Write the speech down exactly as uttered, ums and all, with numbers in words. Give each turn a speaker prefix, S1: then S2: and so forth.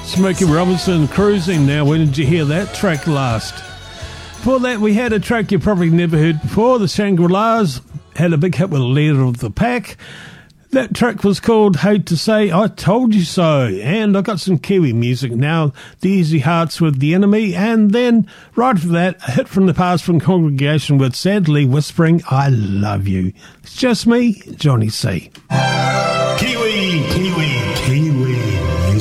S1: Smokey Robinson, Cruising. Now, when did you hear that track last? Before that, we had a track you probably never heard before. The Shangri-Las had a big hit with Leader of the Pack. That track was called Hate to Say I Told You So. And I got some Kiwi music now. The Easy Hearts with The Enemy. And then, right after that, a hit from the past from Congregation with Sadly Whispering I Love You. It's just me, Johnny C.
S2: Kiwi, Kiwi.